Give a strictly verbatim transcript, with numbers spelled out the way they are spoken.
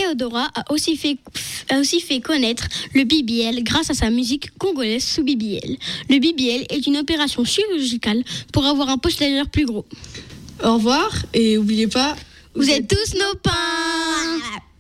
Théodora a aussi fait, a aussi fait connaître le B B L grâce à sa musique congolaise sous B B L. Le B B L est une opération chirurgicale pour avoir un postérieur plus gros. Au revoir et n'oubliez pas, vous, vous êtes tous nos pains.